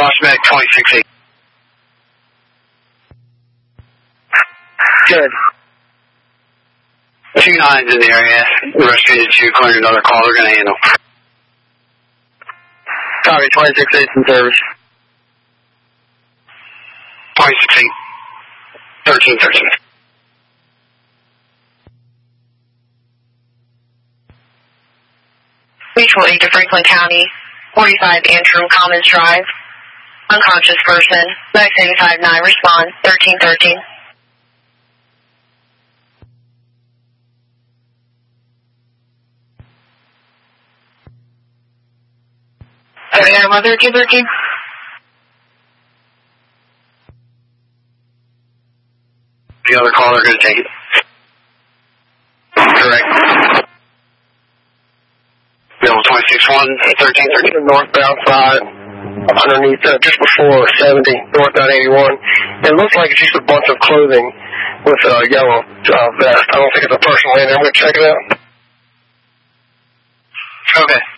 Prospect 26-8. Good. 2 9s in the area. The rest of the 2 clearing another call. They're going to handle. Copy, 26-8 in service. 26-8. 13-13. Mutual aid to Franklin County, 45 Andrew Commons Drive. Unconscious person, 985-9, respond, 13-13. Air Mother 213. The other caller going to take it. Correct. Bill 26-1, 13-13. Northbound side, underneath, just before 70, northbound 81. It looks like it's just a bunch of clothing with a yellow vest. I don't think it's a person in there. I'm going to check it out. Okay.